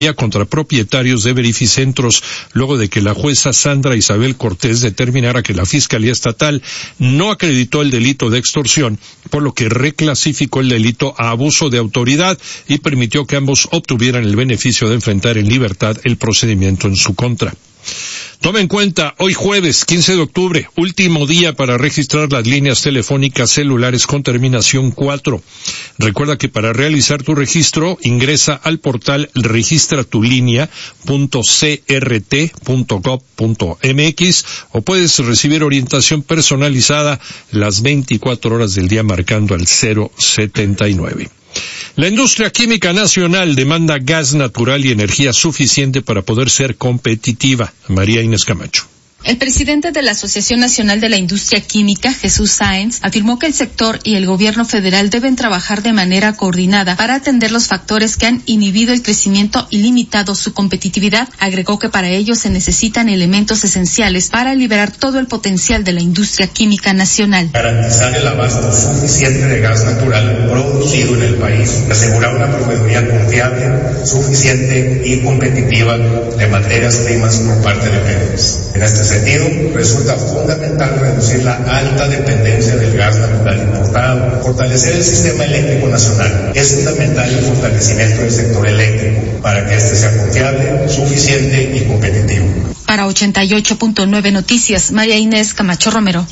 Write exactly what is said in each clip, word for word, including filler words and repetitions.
contra propietarios de verificentros, luego de que la jueza Sandra Isabel Cortés determinara que la Fiscalía Estatal no acreditó el delito de extorsión, por lo que reclasificó el delito a abuso de autoridad y permitió que ambos obtuvieran el beneficio de enfrentar en libertad el procedimiento en su contra. Tome en cuenta, hoy jueves, quince de octubre, último día para registrar las líneas telefónicas celulares con terminación cuatro. Recuerda que para realizar tu registro, ingresa al portal registratulínea punto c r t punto gov punto m x o puedes recibir orientación personalizada las veinticuatro horas del día marcando al cero setenta y nueve. La industria química nacional demanda gas natural y energía suficiente para poder ser competitiva. María Inés Camacho. El presidente de la Asociación Nacional de la Industria Química, Jesús Sáenz, afirmó que el sector y el gobierno federal deben trabajar de manera coordinada para atender los factores que han inhibido el crecimiento y limitado su competitividad. Agregó que para ello se necesitan elementos esenciales para liberar todo el potencial de la industria química nacional. Garantizar el abasto suficiente de gas natural producido en el país, asegurar una proveeduría confiable, suficiente y competitiva de materias primas por parte de Pemex. En este sentido, resulta fundamental reducir la alta dependencia del gas natural importado, fortalecer el sistema eléctrico nacional. Es fundamental el fortalecimiento del sector eléctrico para que este sea confiable, suficiente y competitivo. Para ochenta y ocho punto nueve Noticias, María Inés Camacho Romero.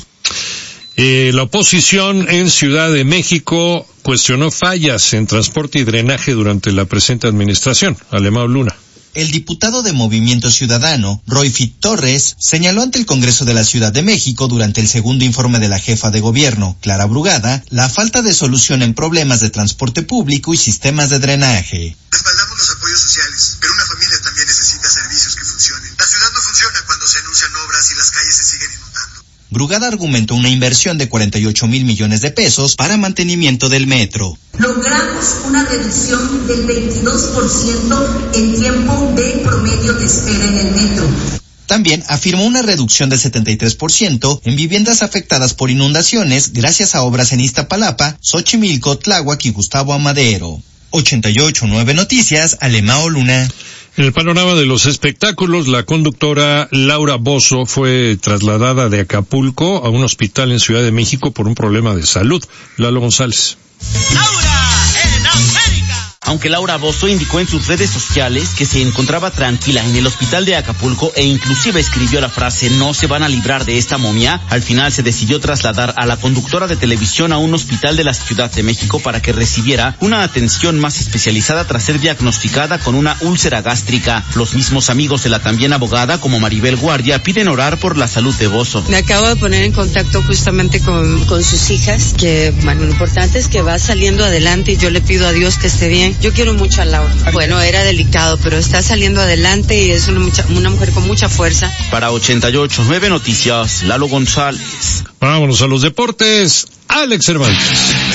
Eh, la oposición en Ciudad de México cuestionó fallas en transporte y drenaje durante la presente administración. Alemão Luna. El diputado de Movimiento Ciudadano, Royfit Torres, señaló ante el Congreso de la Ciudad de México durante el segundo informe de la jefa de gobierno, Clara Brugada, la falta de solución en problemas de transporte público y sistemas de drenaje. Respaldamos los apoyos sociales, pero una familia también necesita servicios que funcionen. La ciudad no funciona cuando se anuncian obras y las calles se siguen inundando. Brugada argumentó una inversión de cuarenta y ocho mil millones de pesos para mantenimiento del metro. Logramos una reducción del veintidós por ciento en tiempo de promedio de espera en el metro. También afirmó una reducción del setenta y tres por ciento en viviendas afectadas por inundaciones gracias a obras en Iztapalapa, Xochimilco, Tláhuac y Gustavo Amadero. ochenta y ocho punto nueve Noticias, Alemão Luna. En el panorama de los espectáculos, la conductora Laura Bozzo fue trasladada de Acapulco a un hospital en Ciudad de México por un problema de salud. Lalo González. Laura en América. Aunque Laura Bozzo indicó en sus redes sociales que se encontraba tranquila en el hospital de Acapulco e inclusive escribió la frase "no se van a librar de esta momia", al final se decidió trasladar a la conductora de televisión a un hospital de la Ciudad de México para que recibiera una atención más especializada tras ser diagnosticada con una úlcera gástrica. Los mismos amigos de la también abogada, como Maribel Guardia, piden orar por la salud de Bozzo. Me acabo de poner en contacto justamente con, con sus hijas, que bueno, lo importante es que va saliendo adelante y yo le pido a Dios que esté bien. Yo quiero mucho a Laura. Bueno, era delicado, pero está saliendo adelante y es una, mucha, una mujer con mucha fuerza. Para ochenta y ocho punto nueve Noticias, Lalo González. Vámonos a los deportes. Alex Cervantes.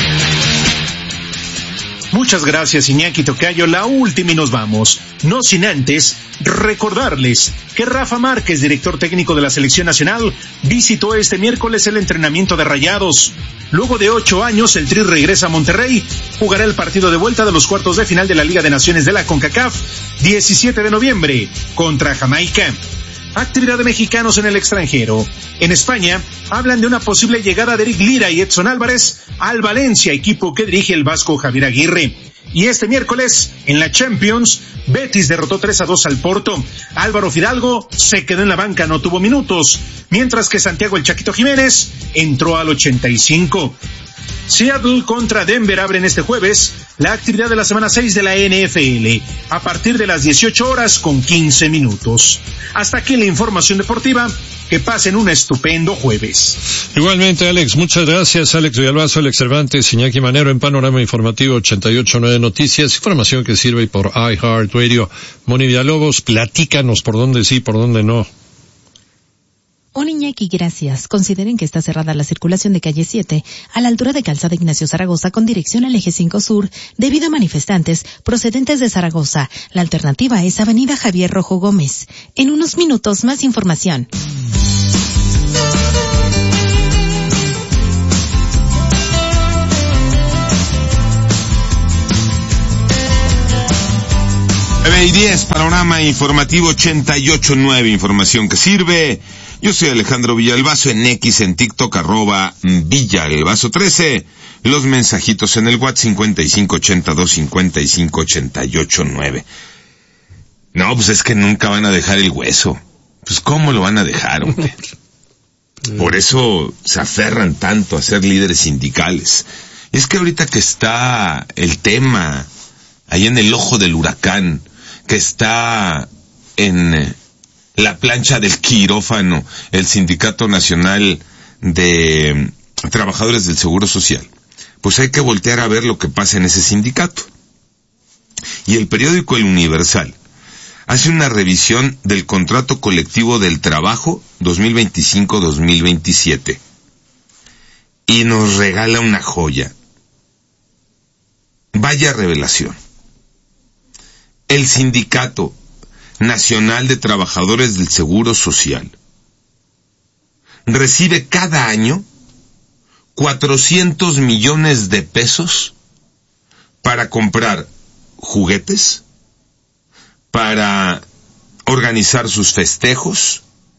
Muchas gracias, Iñaki Tocayo. La última y nos vamos. No sin antes recordarles que Rafa Márquez, director técnico de la Selección Nacional, visitó este miércoles el entrenamiento de Rayados. Luego de ocho años, el Tri regresa a Monterrey. Jugará el partido de vuelta de los cuartos de final de la Liga de Naciones de la CONCACAF, diecisiete de noviembre, contra Jamaica. Actividad de mexicanos en el extranjero. En España, hablan de una posible llegada de Eric Lira y Edson Álvarez al Valencia, equipo que dirige el vasco Javier Aguirre. Y este miércoles, en la Champions, Betis derrotó tres a dos al Porto. Álvaro Fidalgo se quedó en la banca, no tuvo minutos, mientras que Santiago el Chaquito Jiménez entró al ochenta y cinco. Seattle contra Denver abren este jueves la actividad de la semana seis de la N F L, a partir de las dieciocho horas con quince minutos. Hasta aquí la información deportiva. Que pasen un estupendo jueves. Igualmente, Alex, muchas gracias. Alex Villalbazo, Alex Cervantes, Iñaki Manero en Panorama Informativo ochenta y ocho punto nueve Noticias. Información que sirve por iHeartRadio. Moni Villalobos, platícanos por dónde sí, por dónde no. Un Iñaki, gracias. Consideren que está cerrada la circulación de calle siete a la altura de Calzada Ignacio Zaragoza con dirección al eje cinco sur debido a manifestantes procedentes de Zaragoza. La alternativa es Avenida Javier Rojo Gómez. En unos minutos más información. nueve y diez, panorama informativo ochenta y ocho punto nueve, información que sirve. Yo soy Alejandro Villalbazo, en X, en TikTok, arroba Villalbazo trece. Los mensajitos en el WhatsApp cincuenta y cinco ochenta y dos cincuenta y cinco ochenta y ocho nueve. No, pues es que nunca van a dejar el hueso. Pues ¿cómo lo van a dejar, hombre? Por eso se aferran tanto a ser líderes sindicales. Es que ahorita que está el tema ahí en el ojo del huracán, que está en la plancha del quirófano, el Sindicato Nacional de Trabajadores del Seguro Social, pues hay que voltear a ver lo que pasa en ese sindicato. Y el periódico El Universal hace una revisión del contrato colectivo del trabajo dos mil veinticinco dos mil veintisiete y nos regala una joya. Vaya revelación. El Sindicato Nacional de Trabajadores del Seguro Social recibe cada año cuatrocientos millones de pesos para comprar juguetes, para organizar sus festejos,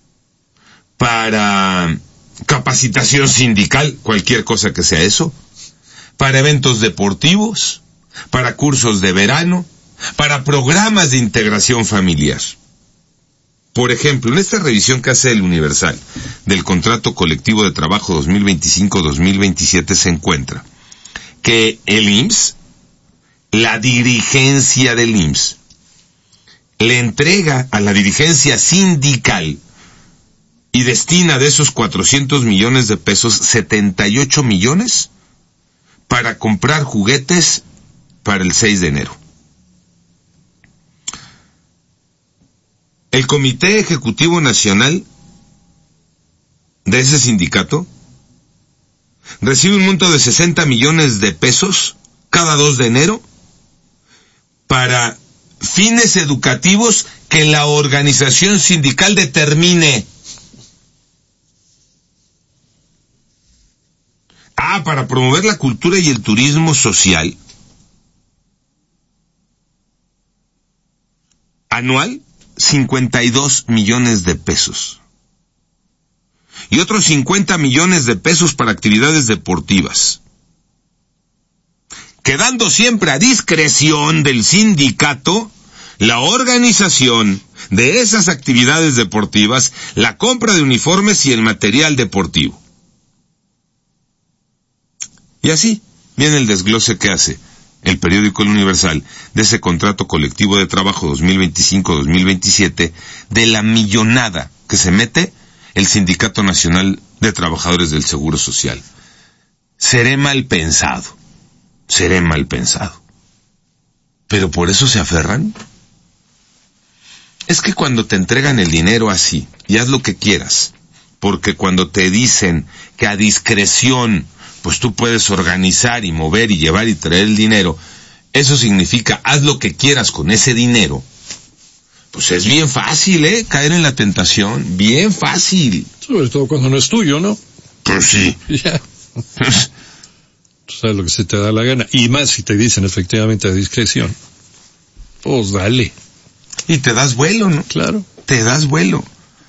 para capacitación sindical, cualquier cosa que sea eso, para eventos deportivos, para cursos de verano, para programas de integración familiar. Por ejemplo, en esta revisión que hace el Universal del contrato colectivo de trabajo dos mil veinticinco dos mil veintisiete se encuentra que el I M S S, la dirigencia del I M S S, le entrega a la dirigencia sindical y destina de esos cuatrocientos millones de pesos setenta y ocho millones para comprar juguetes para el seis de enero. El Comité Ejecutivo Nacional de ese sindicato recibe un monto de sesenta millones de pesos cada dos de enero para fines educativos que la organización sindical determine. Ah, para promover la cultura y el turismo social. Anual, cincuenta y dos millones de pesos. Y otros cincuenta millones de pesos para actividades deportivas. Quedando siempre a discreción del sindicato la organización de esas actividades deportivas, la compra de uniformes y el material deportivo. Y así viene el desglose que hace el periódico El Universal de ese contrato colectivo de trabajo dos mil veinticinco dos mil veintisiete, de la millonada que se mete el Sindicato Nacional de Trabajadores del Seguro Social. Seré mal pensado, seré mal pensado. ¿Pero por eso se aferran? Es que cuando te entregan el dinero así, y haz lo que quieras, porque cuando te dicen que a discreción pues tú puedes organizar y mover y llevar y traer el dinero, eso significa haz lo que quieras con ese dinero, pues es bien fácil, ¿eh? Caer en la tentación, bien fácil. Sobre todo cuando no es tuyo, ¿no? Pues sí. Ya. Tú sabes lo que se te da la gana, y más si te dicen efectivamente a discreción. Pues dale. Y te das vuelo, ¿no? Claro. Te das vuelo.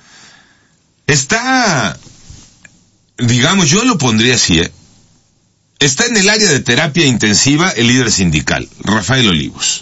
Está, digamos, yo lo pondría así, ¿eh? Está en el área de terapia intensiva el líder sindical, Rafael Olivos.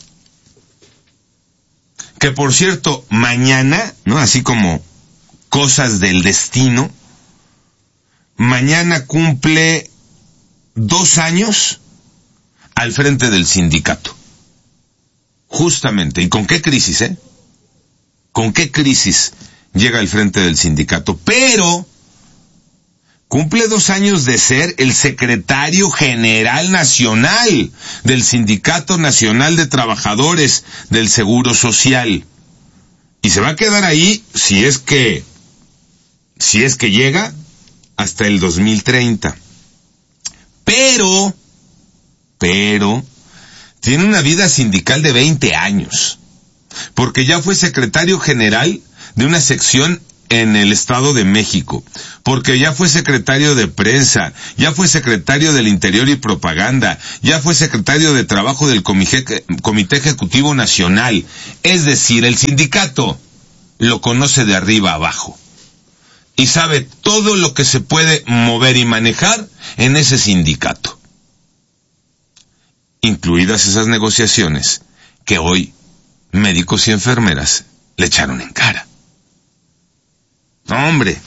Que por cierto, mañana, ¿no? Así como cosas del destino, mañana cumple dos años al frente del sindicato. Justamente. ¿Y con qué crisis, eh? ¿Con qué crisis llega al frente del sindicato? Pero cumple dos años de ser el secretario general nacional del Sindicato Nacional de Trabajadores del Seguro Social. Y se va a quedar ahí, si es que, si es que llega, hasta el dos mil treinta. Pero, pero, tiene una vida sindical de veinte años, porque ya fue secretario general de una sección en el Estado de México, porque ya fue secretario de prensa, ya fue secretario del Interior y Propaganda, ya fue secretario de Trabajo del Comité, Comité Ejecutivo Nacional. Es decir, el sindicato lo conoce de arriba abajo y sabe todo lo que se puede mover y manejar en ese sindicato, incluidas esas negociaciones que hoy médicos y enfermeras le echaron en cara. No, hombre.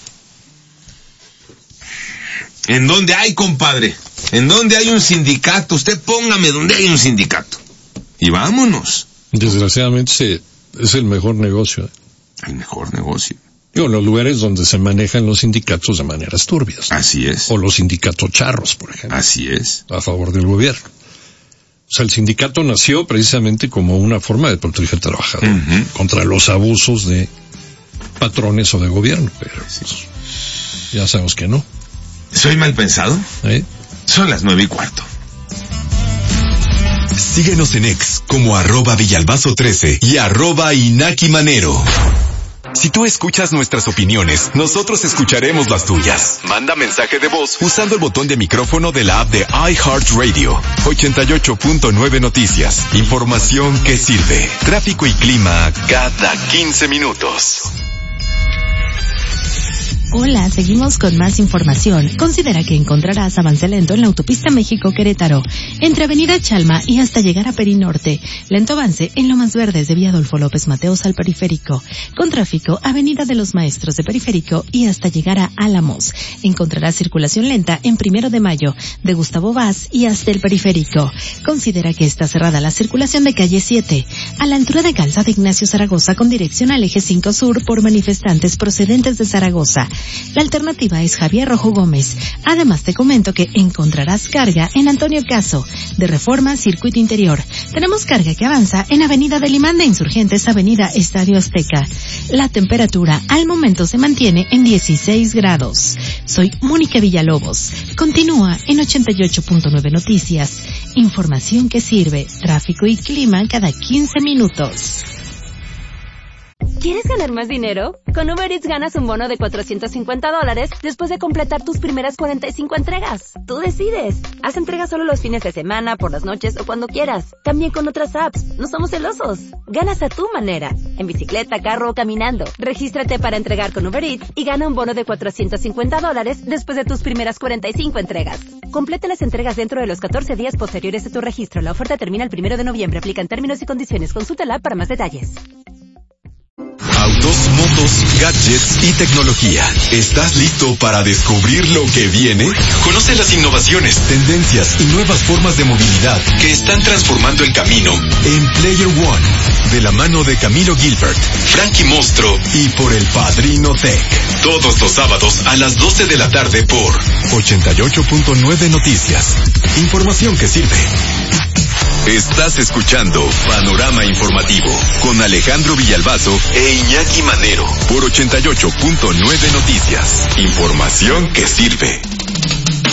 ¿En dónde hay, compadre? ¿En dónde hay un sindicato? Usted póngame donde hay un sindicato. Y vámonos. Desgraciadamente se, es el mejor negocio. El mejor negocio. Digo, los lugares donde se manejan los sindicatos de maneras turbias. Así es. O los sindicatos charros, por ejemplo. Así es. A favor del gobierno. O sea, el sindicato nació precisamente como una forma de proteger al trabajador. Uh-huh. Contra los abusos de patrones o de gobierno, pero pues, ya sabemos que no. ¿Soy mal pensado? ¿Eh? Son las nueve y cuarto. Síguenos en X como arroba Villalbazo trece y arroba Inaki Manero. Si tú escuchas nuestras opiniones, nosotros escucharemos las tuyas. Manda mensaje de voz usando el botón de micrófono de la app de iHeartRadio. ochenta y ocho punto nueve Noticias. Información que sirve. Tráfico y clima cada quince minutos. Hola, seguimos con más información. Considera que encontrarás avance lento en la autopista México-Querétaro, entre Avenida Chalma y hasta llegar a Perinorte. Lento avance en Lomas Verdes de Vía Adolfo López Mateos al Periférico. Con tráfico, Avenida de los Maestros de Periférico y hasta llegar a Álamos. Encontrarás circulación lenta en Primero de Mayo, de Gustavo Vaz y hasta el Periférico. Considera que está cerrada la circulación de calle siete, a la altura de Calzada Ignacio Zaragoza con dirección al eje cinco Sur por manifestantes procedentes de Zaragoza. La alternativa es Javier Rojo Gómez. Además te comento que encontrarás carga en Antonio Caso, de Reforma Circuito Interior. Tenemos carga que avanza en Avenida del Imán de Insurgentes, Avenida Estadio Azteca. La temperatura al momento se mantiene en dieciséis grados. Soy Mónica Villalobos. Continúa en ochenta y ocho punto nueve Noticias. Información que sirve. Tráfico y clima cada quince minutos. ¿Quieres ganar más dinero? Con Uber Eats ganas un bono de cuatrocientos cincuenta dólares después de completar tus primeras cuarenta y cinco entregas. Tú decides. Haz entregas solo los fines de semana, por las noches o cuando quieras. También con otras apps. No somos celosos. Ganas a tu manera. En bicicleta, carro o caminando. Regístrate para entregar con Uber Eats y gana un bono de cuatrocientos cincuenta dólares después de tus primeras cuarenta y cinco entregas. Completa las entregas dentro de los catorce días posteriores a tu registro. La oferta termina el primero de noviembre. Aplican términos y condiciones. Consúltala para más detalles. Autos, motos, gadgets y tecnología. ¿Estás listo para descubrir lo que viene? Conoce las innovaciones, tendencias y nuevas formas de movilidad que están transformando el camino en Player One, de la mano de Camilo Gilbert, Frankie Mostro y por el Padrino Tech. Todos los sábados a las doce de la tarde por ochenta y ocho punto nueve Noticias. Información que sirve. Estás escuchando Panorama Informativo con Alejandro Villalbazo e Iñaki Manero por ochenta y ocho punto nueve Noticias. Información que sirve.